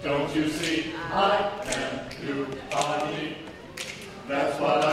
Don't you see, I can do party. That's what I